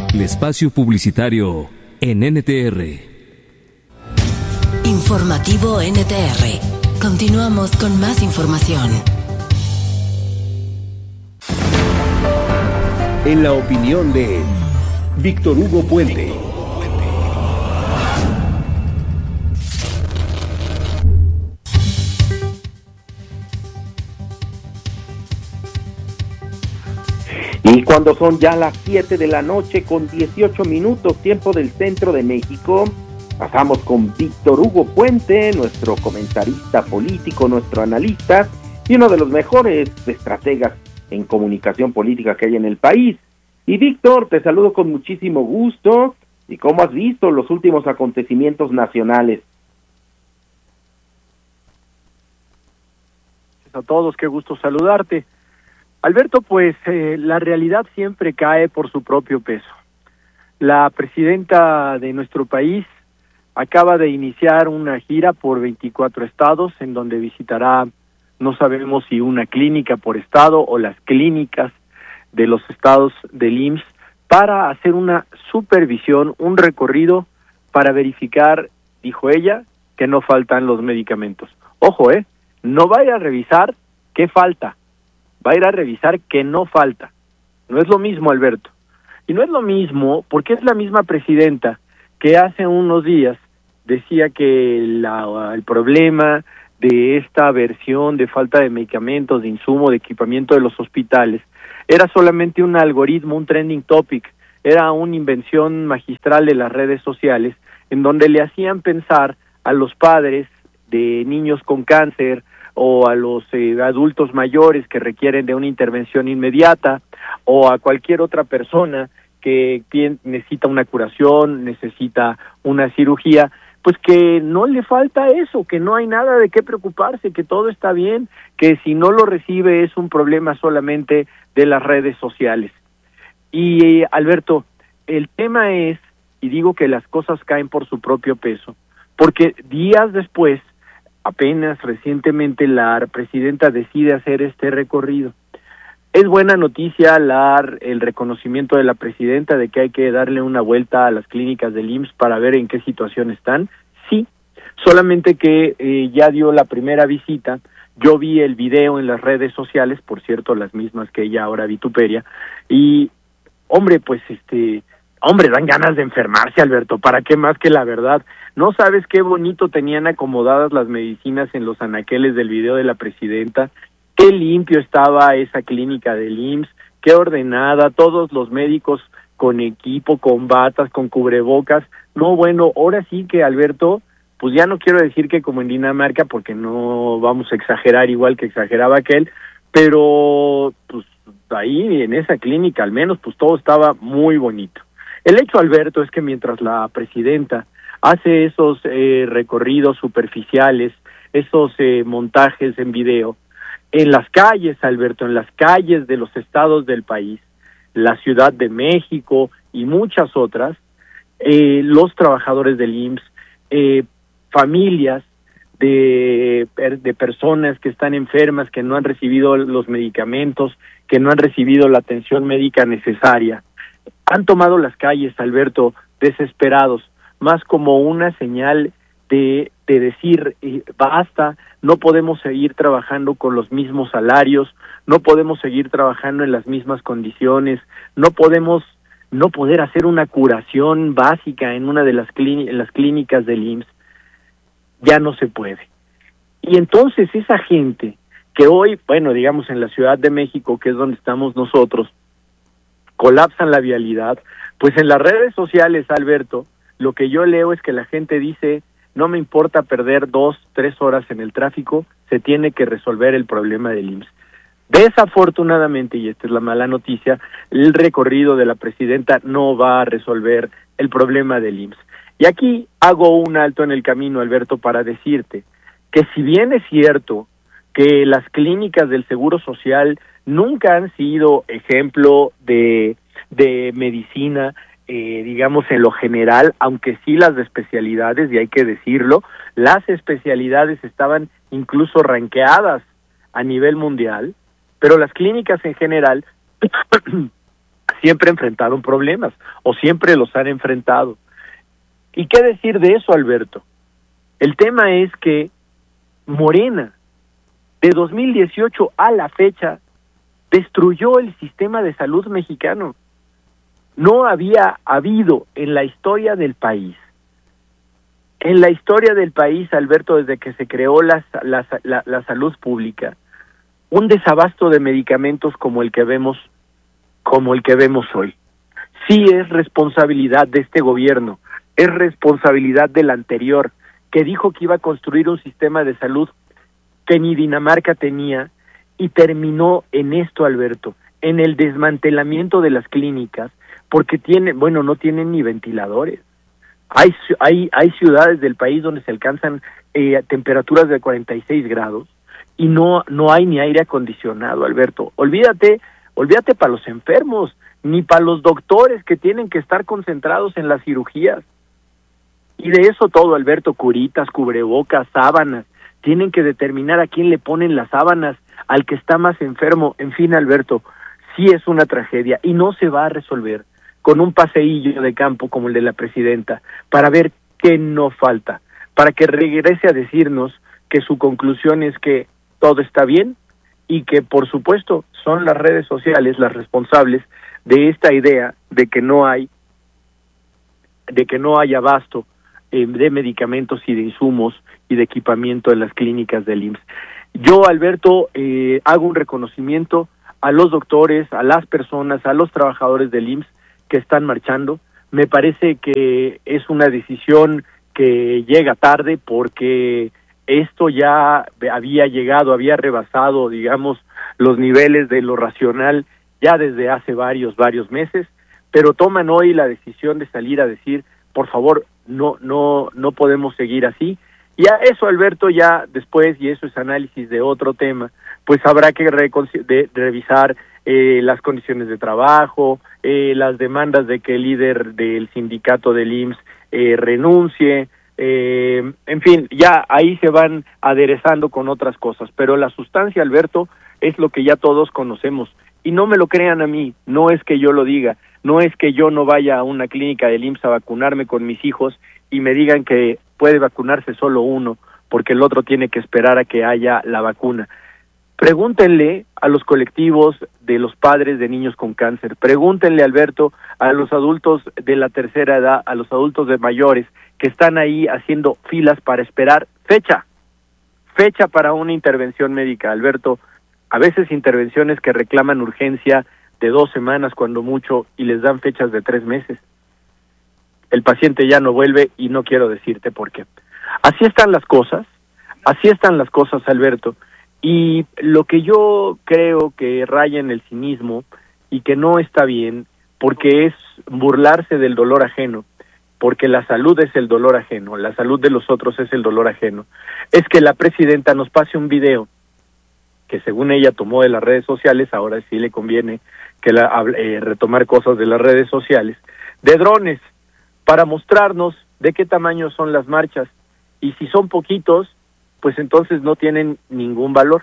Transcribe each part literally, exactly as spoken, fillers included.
El espacio publicitario en N T R. Informativo N T R. Continuamos con más información. En la opinión de Víctor Hugo Puente. Y cuando son ya las siete de la noche con dieciocho minutos, tiempo del centro de México, pasamos con Víctor Hugo Puente, nuestro comentarista político, nuestro analista y uno de los mejores estrategas en comunicación política que hay en el país. Y Víctor, te saludo con muchísimo gusto. ¿Y cómo has visto los últimos acontecimientos nacionales? A todos, qué gusto saludarte. Alberto, pues eh, la realidad siempre cae por su propio peso. La presidenta de nuestro país acaba de iniciar una gira por veinticuatro estados en donde visitará, no sabemos si una clínica por estado o las clínicas de los estados del I M S S, para hacer una supervisión, un recorrido para verificar, dijo ella, que no faltan los medicamentos. Ojo, eh, no vaya a revisar qué falta, va a ir a revisar que no falta. No es lo mismo, Alberto. Y no es lo mismo porque es la misma presidenta que hace unos días decía que la, el problema de esta versión de falta de medicamentos, de insumo, de equipamiento de los hospitales, era solamente un algoritmo, un trending topic, era una invención magistral de las redes sociales, en donde le hacían pensar a los padres de niños con cáncer o a los eh, adultos mayores que requieren de una intervención inmediata, o a cualquier otra persona que tiene, necesita una curación, necesita una cirugía, pues que no le falta eso, que no hay nada de qué preocuparse, que todo está bien, que si no lo recibe es un problema solamente de las redes sociales. Y eh, Alberto, el tema es, y digo que las cosas caen por su propio peso, porque días después, apenas recientemente, la presidenta decide hacer este recorrido. Es buena noticia la, el reconocimiento de la presidenta de que hay que darle una vuelta a las clínicas del I M S S para ver en qué situación están. Sí, solamente que eh, ya dio la primera visita. Yo vi el video en las redes sociales, por cierto, las mismas que ella ahora vituperia, y hombre, pues este, hombre, dan ganas de enfermarse, Alberto, ¿para qué más que la verdad? ¿No sabes qué bonito tenían acomodadas las medicinas en los anaqueles del video de la presidenta? Qué limpio estaba esa clínica del I M S S, qué ordenada, todos los médicos con equipo, con batas, con cubrebocas. No, bueno, ahora sí que, Alberto, pues ya no quiero decir que como en Dinamarca, porque no vamos a exagerar igual que exageraba aquel, pero pues ahí en esa clínica al menos pues todo estaba muy bonito. El hecho, Alberto, es que mientras la presidenta hace esos eh, recorridos superficiales, esos eh, montajes en video, en las calles, Alberto, en las calles de los estados del país, la Ciudad de México y muchas otras, eh, los trabajadores del I M S S, eh, familias de, de personas que están enfermas, que no han recibido los medicamentos, que no han recibido la atención médica necesaria, han tomado las calles, Alberto, desesperados, más como una señal de, de decir, eh, basta, no podemos seguir trabajando con los mismos salarios, no podemos seguir trabajando en las mismas condiciones, no podemos no poder hacer una curación básica en una de las, clín- en las clínicas del I M S S, ya no se puede. Y entonces esa gente que hoy, bueno, digamos en la Ciudad de México, que es donde estamos nosotros, colapsan la vialidad, pues en las redes sociales, Alberto, lo que yo leo es que la gente dice, no me importa perder dos, tres horas en el tráfico, se tiene que resolver el problema del I M S S. Desafortunadamente, y esta es la mala noticia, el recorrido de la presidenta no va a resolver el problema del I M S S. Y aquí hago un alto en el camino, Alberto, para decirte que si bien es cierto que las clínicas del Seguro Social nunca han sido ejemplo de, de medicina, eh, digamos en lo general, aunque sí las de especialidades, y hay que decirlo, las especialidades estaban incluso ranqueadas a nivel mundial, pero las clínicas en general siempre enfrentaron problemas, o siempre los han enfrentado. ¿Y qué decir de eso, Alberto? El tema es que Morena, de dos mil dieciocho a la fecha, destruyó el sistema de salud mexicano. No había habido en la historia del país, en la historia del país, Alberto, desde que se creó la, la, la, la salud pública, un desabasto de medicamentos como el que vemos, como el que vemos hoy. Sí es responsabilidad de este gobierno, es responsabilidad del anterior, que dijo que iba a construir un sistema de salud que ni Dinamarca tenía, y terminó en esto, Alberto, en el desmantelamiento de las clínicas, porque tienen, bueno, no tienen ni ventiladores. Hay hay hay ciudades del país donde se alcanzan eh, temperaturas de cuarenta y seis grados y no no hay ni aire acondicionado, Alberto. Olvídate, olvídate para los enfermos, ni para los doctores que tienen que estar concentrados en las cirugías. Y de eso todo, Alberto, curitas, cubrebocas, sábanas, tienen que determinar a quién le ponen las sábanas, al que está más enfermo. En fin, Alberto, sí es una tragedia y no se va a resolver con un paseillo de campo como el de la presidenta, para ver qué no falta, para que regrese a decirnos que su conclusión es que todo está bien y que, por supuesto, son las redes sociales las responsables de esta idea de que no hay, de que no hay abasto eh, de medicamentos y de insumos y de equipamiento en las clínicas del I M S S. Yo, Alberto, eh, hago un reconocimiento a los doctores, a las personas, a los trabajadores del I M S S que están marchando. Me parece que es una decisión que llega tarde porque esto ya había llegado, había rebasado, digamos, los niveles de lo racional ya desde hace varios, varios meses, pero toman hoy la decisión de salir a decir, por favor, no, no, no podemos seguir así. Y a eso, Alberto, ya después, y eso es análisis de otro tema, pues habrá que reconci- de, de revisar eh, las condiciones de trabajo, eh, las demandas de que el líder del sindicato del I M S S eh, renuncie, eh, en fin, ya ahí se van aderezando con otras cosas, pero la sustancia, Alberto, es lo que ya todos conocemos, y no me lo crean a mí, no es que yo lo diga, no es que yo no vaya a una clínica del I M S S a vacunarme con mis hijos y me digan que puede vacunarse solo uno, porque el otro tiene que esperar a que haya la vacuna. Pregúntenle a los colectivos de los padres de niños con cáncer, pregúntenle, Alberto, a los adultos de la tercera edad, a los adultos de mayores, que están ahí haciendo filas para esperar fecha, fecha para una intervención médica, Alberto. A veces intervenciones que reclaman urgencia de dos semanas cuando mucho y les dan fechas de tres meses. El paciente ya no vuelve y no quiero decirte por qué. Así están las cosas, así están las cosas, Alberto. Y lo que yo creo que raya en el cinismo y que no está bien, porque es burlarse del dolor ajeno, porque la salud es el dolor ajeno, la salud de los otros es el dolor ajeno, es que la presidenta nos pase un video que según ella tomó de las redes sociales, ahora sí le conviene que la, eh, retomar cosas de las redes sociales, de drones, para mostrarnos de qué tamaño son las marchas, y si son poquitos, pues entonces no tienen ningún valor.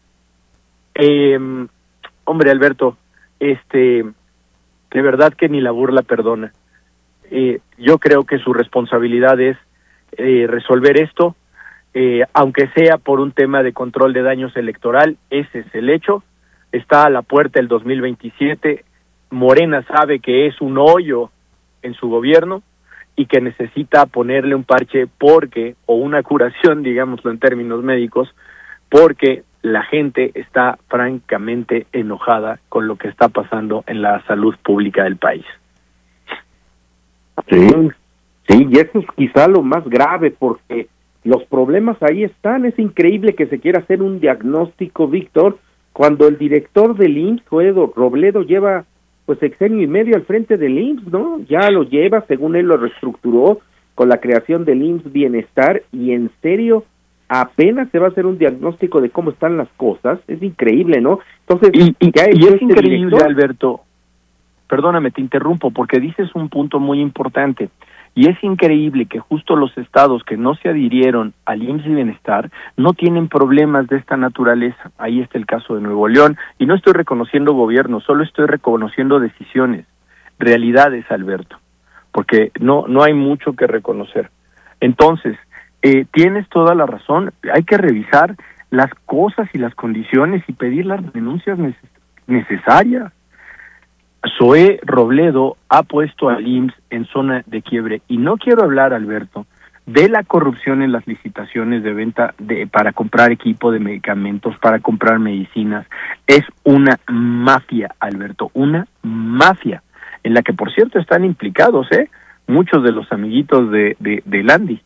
Eh, hombre, Alberto, este, de verdad que ni la burla perdona. Eh, yo creo que su responsabilidad es eh, resolver esto, eh, aunque sea por un tema de control de daños electoral, ese es el hecho. Está a la puerta el dos mil veintisiete, Morena sabe que es un hoyo en su gobierno y que necesita ponerle un parche porque, o una curación, digámoslo en términos médicos, porque la gente está francamente enojada con lo que está pasando en la salud pública del país. Sí, sí, y eso es quizá lo más grave, porque los problemas ahí están. Es increíble que se quiera hacer un diagnóstico, Víctor, cuando el director del I M S S, Joel Robledo, lleva pues sexenio y medio al frente del I M S S, ¿no? Ya lo lleva, según él lo reestructuró con la creación del I M S S Bienestar, y en serio, apenas se va a hacer un diagnóstico de cómo están las cosas. Es increíble, ¿no? Entonces, y, y, ¿qué ha hecho y es este increíble, director? Alberto, perdóname, te interrumpo, porque dices un punto muy importante. Y es increíble que justo los estados que no se adhirieron al I M S S y Bienestar no tienen problemas de esta naturaleza. Ahí está el caso de Nuevo León, y no estoy reconociendo gobierno, solo estoy reconociendo decisiones, realidades, Alberto, porque no, no hay mucho que reconocer. Entonces, eh, tienes toda la razón, hay que revisar las cosas y las condiciones y pedir las denuncias neces- necesarias. Zoé Robledo ha puesto al I M S S en zona de quiebre, y no quiero hablar, Alberto, de la corrupción en las licitaciones de venta de para comprar equipo de medicamentos, para comprar medicinas. Es una mafia, Alberto, una mafia, en la que por cierto están implicados, ¿eh? muchos de los amiguitos de, de, de Landy.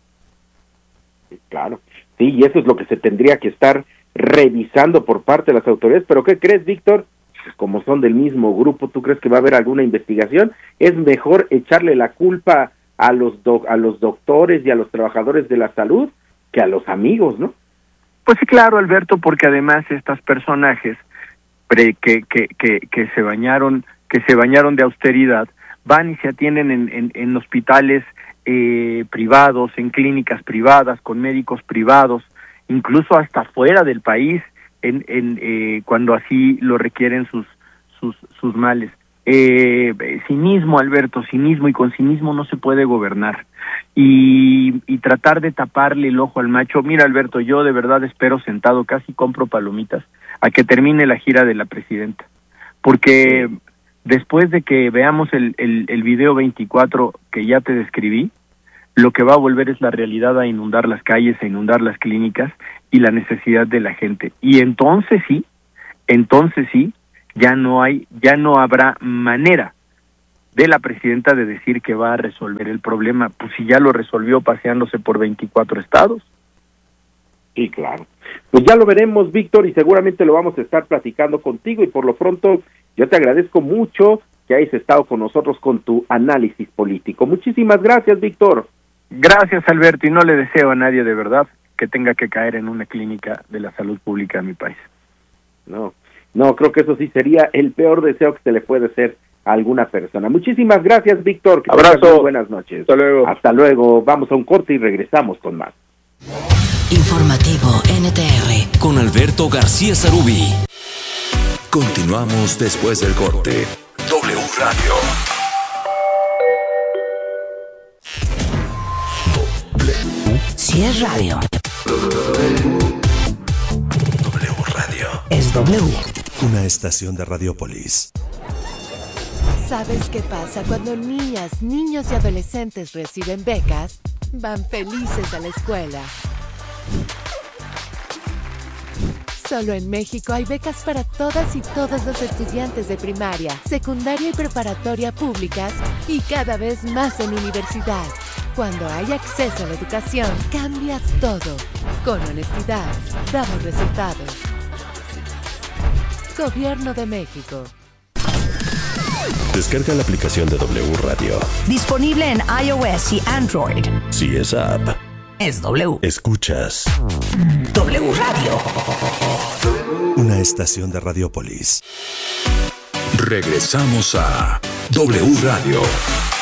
Claro, sí, y eso es lo que se tendría que estar revisando por parte de las autoridades. Pero ¿qué crees, Víctor? Como son del mismo grupo, ¿tú crees que va a haber alguna investigación? Es mejor echarle la culpa a los do- a los doctores y a los trabajadores de la salud que a los amigos, ¿no? Pues sí, claro, Alberto, porque además estos personajes pre- que, que, que, que se bañaron, que se bañaron de austeridad, van y se atienden en, en, en hospitales eh, privados, en clínicas privadas, con médicos privados, incluso hasta fuera del país, en, en eh, cuando así lo requieren sus sus sus males. Eh, cinismo, Alberto, cinismo, y con cinismo no se puede gobernar. Y, y tratar de taparle el ojo al macho. Mira, Alberto, yo de verdad espero sentado, casi compro palomitas, a que termine la gira de la presidenta. Porque después de que veamos el, el, el video veinticuatro que ya te describí, lo que va a volver es la realidad a inundar las calles, a inundar las clínicas y la necesidad de la gente. Y entonces sí, entonces sí, ya no hay, ya no habrá manera de la presidenta de decir que va a resolver el problema, pues si ya lo resolvió paseándose por veinticuatro estados. Sí, claro. Pues ya lo veremos, Víctor, y seguramente lo vamos a estar platicando contigo, y por lo pronto yo te agradezco mucho que hayas estado con nosotros con tu análisis político. Muchísimas gracias, Víctor. Gracias, Alberto, y no le deseo a nadie de verdad que tenga que caer en una clínica de la salud pública en mi país. No, no, creo que eso sí sería el peor deseo que se le puede hacer a alguna persona. Muchísimas gracias, Víctor. Que abrazo. muy buenas noches. Hasta luego. Hasta luego. Vamos a un corte y regresamos con más. Informativo N T R Con Alberto García Sarubí. Continuamos después del corte. W Radio. Si es radio, W Radio. es W. Una estación de Radiopolis. ¿Sabes qué pasa cuando niñas, niños y adolescentes reciben becas? Van felices a la escuela. Solo en México hay becas para todas y todos los estudiantes de primaria, secundaria y preparatoria públicas, y cada vez más en universidad. Cuando hay acceso a la educación, cambia todo. Con honestidad, damos resultados. Gobierno de México. Descarga la aplicación de W Radio. Disponible en iOS y Android. Si es app, Es W. escuchas W Radio. una estación de Radiopolis. Regresamos a W Radio.